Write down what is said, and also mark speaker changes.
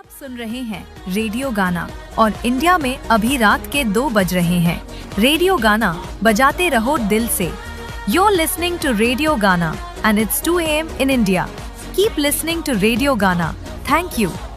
Speaker 1: सुन रहे हैं रेडियो गाना और इंडिया में अभी रात के 2 बज रहे हैं। रेडियो गाना बजाते रहो दिल से। You're listening to Radio Ghana and it's 2 a.m. in India. Keep listening to Radio Ghana. Thank you.